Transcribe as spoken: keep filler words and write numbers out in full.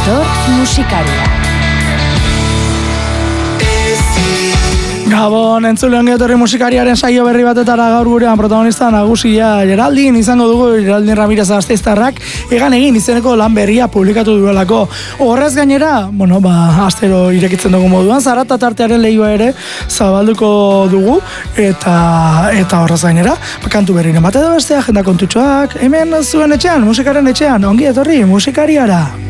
dator musikaria. Gabon, entzule ongi etorri musikariaren saio berri batetara gaur gurean protagonista nagusia Geraldin izango dugu. Geraldin Ramirez Gasteiztarrak egan egin izeneko lan berria publikatu duelako. Horrez gainera, bueno, ba, astero irekitzen dugu moduan, Zarata tartearen lehioa ere zabalduko dugu, eta eta horrez gainera, kantu berriren bat edo beste agenda kontutxoak, hemen zuen etxean, musikaren etxean, ongi etorri musikariara.